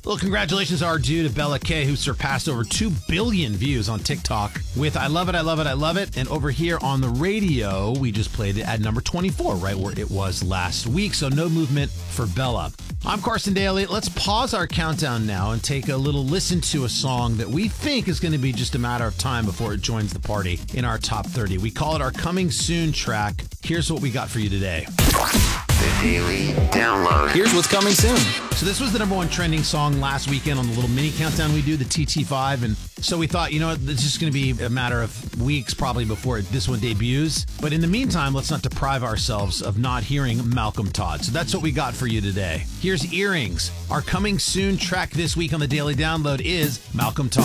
Little congratulations are due to Bella K, who surpassed over 2 billion views on TikTok with I Love It, I Love It, I Love It. And over here on the radio, we just played it at number 24, right where it was last week. So no movement for Bella. I'm Carson Daly. Let's pause our countdown now and take a little listen to a song that we think is going to be just a matter of time before it joins the party in our top 30. We call it our Coming Soon track. Here's what we got for you today. The Daily Download. Here's what's coming soon. So this was the number one trending song last weekend on the little mini countdown we do, the TT5. And so we thought, it's just going to be a matter of weeks probably before this one debuts. But in the meantime, let's not deprive ourselves of not hearing Malcolm Todd. So that's what we got for you today. Here's Earrings. Our Coming Soon track this week on the Daily Download is Malcolm Todd.